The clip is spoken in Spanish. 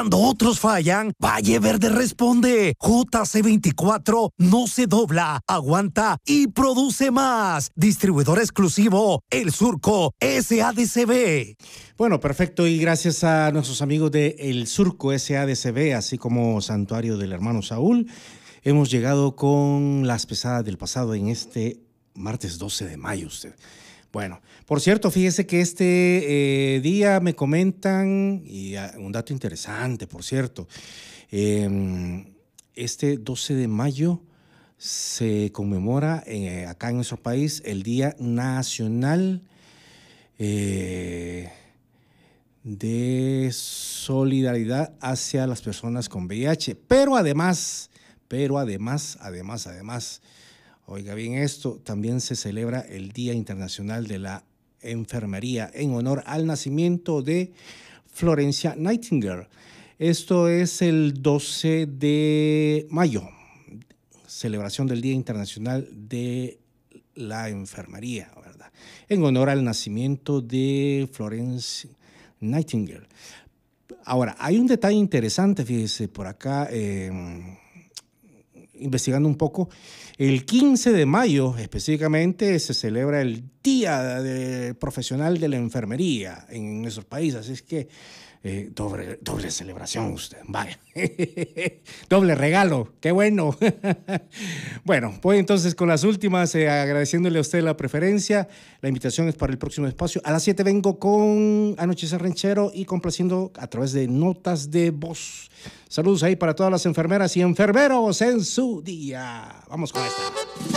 Cuando otros fallan, Valle Verde responde. JC24 no se dobla, aguanta y produce más. Distribuidor exclusivo, El Surco SADCB. Bueno, perfecto, y gracias a nuestros amigos de El Surco SADCB, así como Santuario del Hermano Saúl, hemos llegado con las pesadas del pasado en este martes 12 de mayo. Bueno, por cierto, fíjese que este día me comentan, y un dato interesante, por cierto, este 12 de mayo se conmemora acá en nuestro país el Día Nacional de Solidaridad hacia las personas con VIH, pero además, oiga bien esto, también se celebra el Día Internacional de la Enfermería en honor al nacimiento de Florence Nightingale. Esto es el 12 de mayo, celebración del Día Internacional de la Enfermería, ¿verdad? En honor al nacimiento de Florence Nightingale. Ahora, hay un detalle interesante, fíjese, por acá, investigando un poco, el 15 de mayo específicamente se celebra el Día Profesional de la Enfermería en nuestros países, así es que doble celebración usted, vaya, doble regalo, qué bueno. Bueno, voy entonces con las últimas, agradeciéndole a usted la preferencia. La invitación es para el próximo espacio. A las 7 vengo con Anochecer Ranchero y complaciendo a través de notas de voz. Saludos ahí para todas las enfermeras y enfermeros en su día. Vamos con esta.